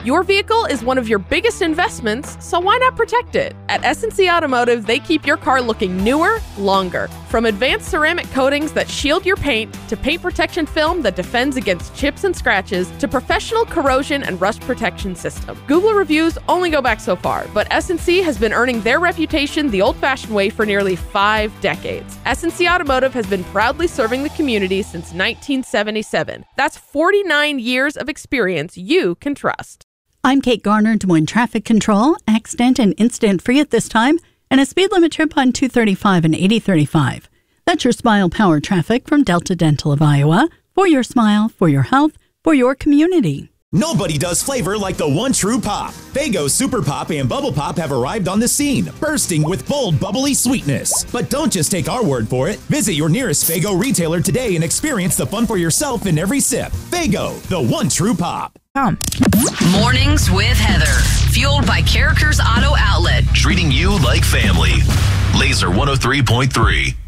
Your vehicle is one of your biggest investments, so why not protect it? At S&C Automotive, they keep your car looking newer, longer. From advanced ceramic coatings that shield your paint, to paint protection film that defends against chips and scratches, to professional corrosion and rust protection system. Google reviews only go back so far, but S&C has been earning their reputation the old-fashioned way for nearly 5 decades. S&C Automotive has been proudly serving the community since 1977. That's 49 years of experience you can trust. I'm Kate Garner, Des Moines Traffic Control. Accident and incident free at this time, and a speed limit trip on 235 and 8035. That's your Smile Power traffic from Delta Dental of Iowa. For your smile, for your health, for your community. Nobody does flavor like the one true pop. Faygo Super Pop and Bubble Pop have arrived on the scene, bursting with bold, bubbly sweetness. But don't just take our word for it. Visit your nearest Faygo retailer today and experience the fun for yourself in every sip. Faygo, the one true pop. Mornings with Heather, fueled by Characters Auto Outlet. Treating you like family. Laser 103.3.